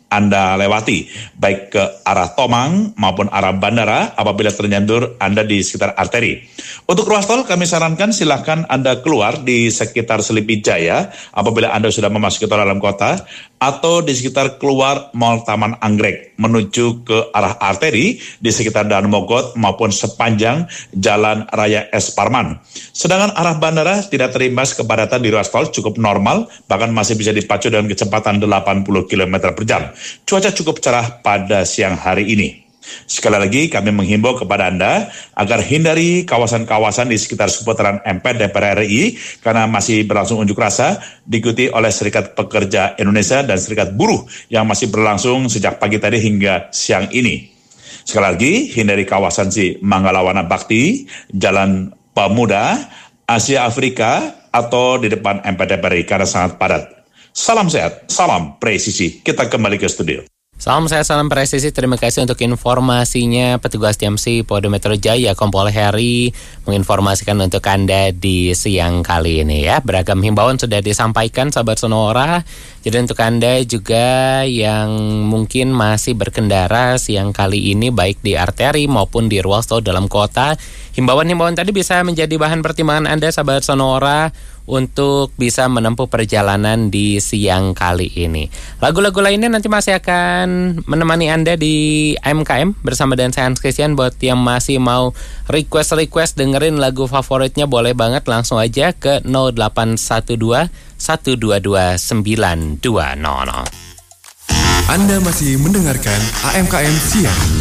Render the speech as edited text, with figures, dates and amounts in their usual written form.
Anda lewati, baik ke arah Tomang maupun arah bandara apabila ternyandur Anda di sekitar arteri. Untuk ruas tol kami sarankan silahkan Anda keluar di sekitar Selipi Jaya apabila Anda sudah memasuki tol dalam kota, atau di sekitar keluar Mall Taman Anggrek menuju ke arah arteri di sekitar Daan Mogot maupun sepanjang Jalan Raya S. Parman. Sedangkan arah bandara tidak terimbas kepadatan di ruas tol, cukup normal, bahkan masih bisa dipacu dengan kecepatan 80 km per jam. Cuaca cukup cerah pada siang hari ini. Sekali lagi kami menghimbau kepada Anda agar hindari kawasan-kawasan di sekitar seputaran MPR DPR RI karena masih berlangsung unjuk rasa diikuti oleh Serikat Pekerja Indonesia dan Serikat Buruh yang masih berlangsung sejak pagi tadi hingga siang ini. Sekali lagi hindari kawasan Manggalawana Bakti, Jalan Pemuda, Asia Afrika atau di depan MPR DPR RI karena sangat padat. Salam sehat, salam presisi. Kita kembali ke studio. Salam sehat, salam presisi. Terima kasih untuk informasinya petugas TMC Polda Metro Jaya Kompol Heri menginformasikan untuk Anda di siang kali ini ya. Beragam himbauan sudah disampaikan sahabat Sonora. Jadi untuk Anda juga yang mungkin masih berkendara siang kali ini baik di arteri maupun di ruas tol dalam kota, himbauan-himbauan tadi bisa menjadi bahan pertimbangan Anda sahabat Sonora untuk bisa menempuh perjalanan di siang kali ini. Lagu-lagu lainnya nanti masih akan menemani Anda di AMKM bersama dengan saya Hans Christian. Buat yang masih mau request dengerin lagu favoritnya boleh banget langsung aja ke 0812 122 9200. Anda masih mendengarkan AMKM Siang.